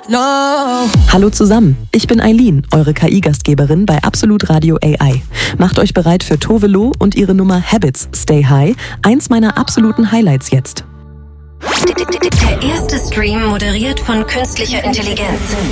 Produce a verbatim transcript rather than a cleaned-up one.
No. Hallo zusammen, ich bin Eileen, eure K I-Gastgeberin bei Absolut Radio A I. Macht euch bereit für Tove Lo und ihre Nummer Habits Stay High, eins meiner absoluten Highlights jetzt. Der erste Stream moderiert von künstlicher Intelligenz.